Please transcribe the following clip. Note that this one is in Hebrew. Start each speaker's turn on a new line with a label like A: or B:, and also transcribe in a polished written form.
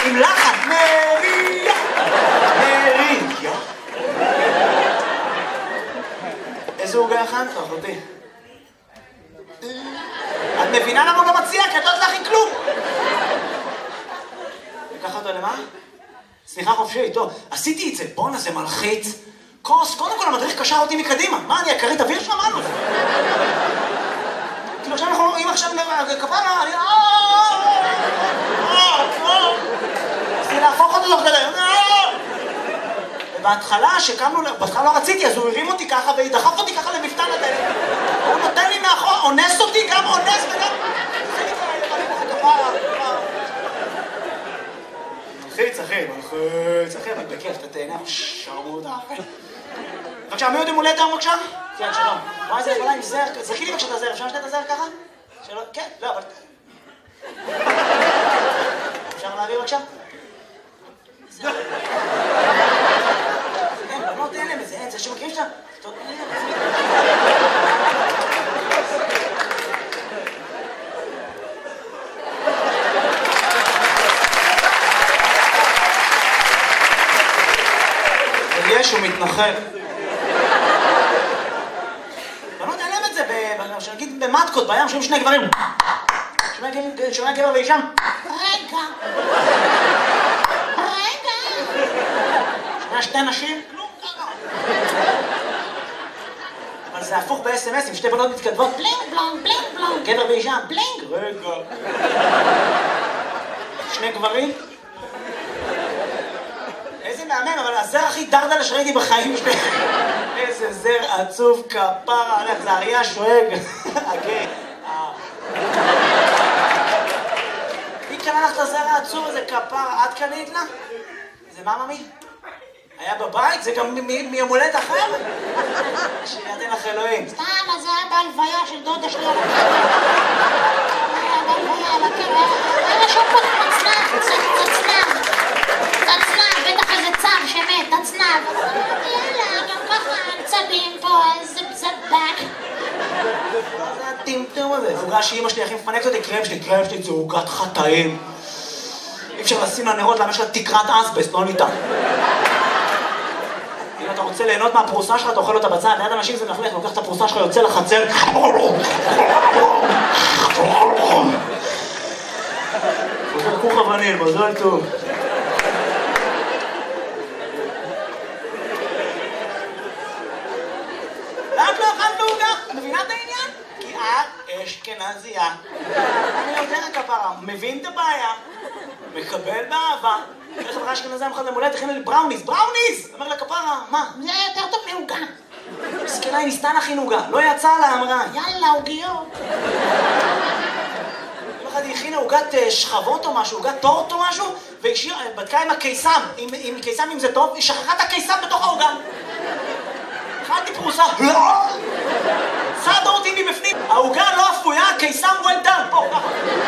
A: עם לחן, מריה, מריה. איזה עוגה הכנת, אחותי? את מבינה למה הוא לא מציע? כי את לא יודעת להכין כלום. לקח אותו למה? סליחה חופשית, טוב. עשיתי את זה, בואנה זה מלחיץ. כוס, קודם כל המדריך קשר אותי מקדימה. מה, אני אקרית אוויר שם? מה זה? כאילו עכשיו אנחנו, אם עכשיו כפרה, אני... רציתי להפוך אותו תוך כדי. ובהתחלה, שקמנו, בהתחלה לא רציתי, אז הוא הרים אותי ככה ודחף אותי ככה למפתן הדלת. הוא נותן לי מאחור, אונס אותי, גם אונס וגם... מלחיץ, אחי, אבל בכיף, אתה תהנה, שרמוטה. בבקשה, מי עוד יום הולדת היום בבקשה? כן, שלום. וואי, זה יכולה עם זר, זכי לי בבקשה את הזר, אפשר לשתת את הזר ככה? שלום, כן, לא, אבל... אפשר להעביר בבקשה? זר. אין, בנות אין להם את זה, אין, זה שמכירים שאתה... יש, הוא מתנחל. בנות אין להם את זה, שנגיד במטקות, בים, שומעים שני גברים. שומע גבר ואישה. רגע. שומע שתי נשים. כלום ככה. אבל זה הפוך ב-SMS, עם שתי בנות מתכתבות. בלינג בלונג, בלינג בלונג. גבר ואישה. בלינג. רגע. שני גברים. איזה מהמם, אבל הזר הכי דרדלה שראיתי בחיים שלי. איזה זר עצוב כפרה, הלך, זה אריה שואג. אגי. מי קנה לך את הזר העצוב הזה כפרה? את קנית לה? זה מה ממי? היה בבית? זה גם מיום הולדת אחר? שידן לך אלוהים.
B: סתם, אז זה היה בהלוויה של דודה שלי על הקבר. היה בהלוויה על הקבר. היה רשום פה צנב. בטח איזה צב שמת, תצנב. יאללה, גם ככה צבים פה, איזה צדק.
A: מה זה הטמטום הזה? עוגה שאמא שלי הכי מפנקת אותי, קרם שלי זה עוגת חטאים. אי אפשר לשים לנרות, למה יש לה תקרת אסבסט, לא ניתן. אם אתה רוצה ליהנות מהפרוסה שלך, אתה אוכל אותה בצד, ליד אנשים זה מלכלך, לוקח את הפרוסה שלך, יוצא לחצר. חוזר כוך אבנים, מזל טוב. את לא אכלת בעוגה? את מבינה את העניין? כי את אשכנזייה. אני יודע כפרה, מבין את הבעיה, מקבל באהבה. איך חברה אשכנזייה מחד למולדת, הכינה לי בראוניס. אומר לה כפרה, מה?
B: זה היה יותר טוב מעוגה.
A: מסכנה, היא ניסתה להכין עוגה, לא יצאה לה, אמרה.
B: יאללה, עוגיות.
A: יום אחד היא הכינה עוגת שכבות או משהו, עוגת טורט או משהו, והיא בדקה עם הקיסם, אם קיסם אם זה טוב, היא שכחה את הקיסם בתוך העוגה. אכלתי פרוסה,